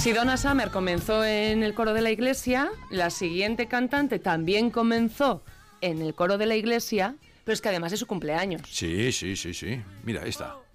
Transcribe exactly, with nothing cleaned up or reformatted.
Si Donna Summer comenzó en el coro de la iglesia, la siguiente cantante también comenzó en el coro de la iglesia, pero es que además es su cumpleaños. Sí, sí, sí, sí. Mira, esta.